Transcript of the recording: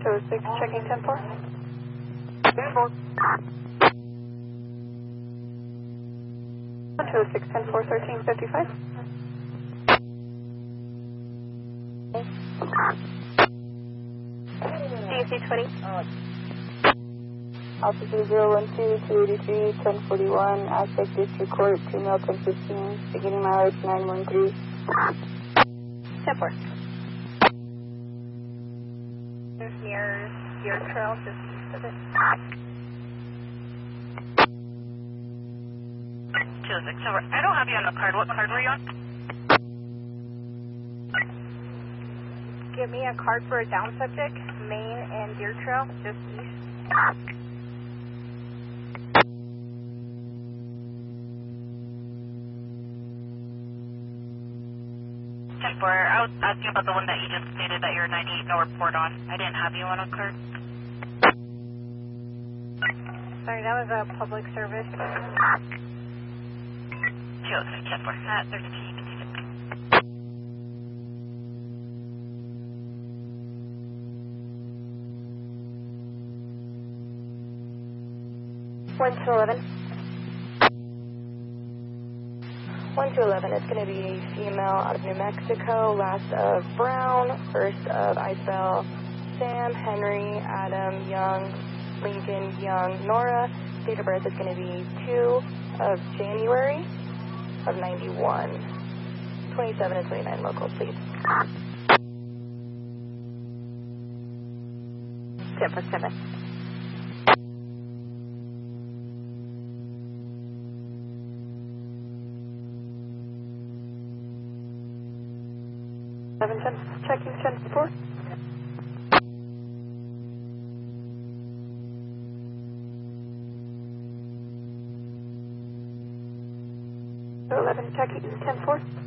206, checking 10-4. 10-4. 206, 10-4, 1355. DUC 20. Officer 012-283-1041, Aztec District Court, female 1015, beginning mileage 913. 10-4. Near Deer Trail, just east of it. 206, I don't have you on a card. What card were you on? Give me a card for a down subject, Main and Deer Trail, just east. 10-4, I was asking about the one that you just stated that you're 98, no report on. I didn't have you on a card. Sorry, that was a public service. 206, 10-4, 13, you can take it. 1-11. 1-11, it's going to be a female out of New Mexico, last of Brown, first of Isabel, Sam, Henry, Adam, Young, Lincoln, Young, Nora. Date of birth is going to be 2 of January of 91. 27 and 29 local, please. 10-7. 710, checking 10-4. 11, checking 10-4.